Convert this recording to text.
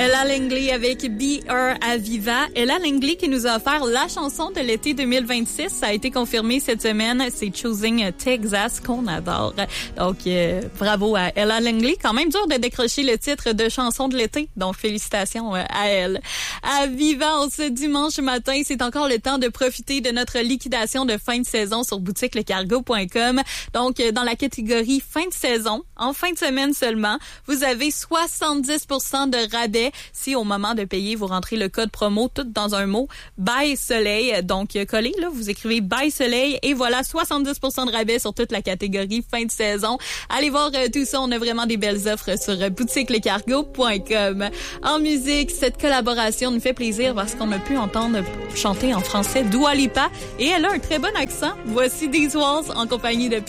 Ella Langley avec Be Her Aviva. Ella Langley qui nous a offert la chanson de l'été 2026. Ça a été confirmé cette semaine. C'est Choosing Texas qu'on adore. Donc, bravo à Ella Langley. Quand même dur de décrocher le titre de chanson de l'été. Donc, félicitations à elle. Aviva, en ce dimanche matin, c'est encore le temps de profiter de notre liquidation de fin de saison sur boutiquelecargo.com. Donc, dans la catégorie fin de saison, en fin de semaine seulement, vous avez 70% de rabais si au moment de payer, vous rentrez le code promo tout dans un mot, Buy Soleil. Donc, collez, là, vous écrivez Buy Soleil et voilà, 70% de rabais sur toute la catégorie fin de saison. Allez voir tout ça, on a vraiment des belles offres sur boutiquelecargo.com. En musique, cette collaboration nous fait plaisir parce qu'on a pu entendre chanter en français Dua Lipa et elle a un très bon accent. Voici These Walls en compagnie de Pierre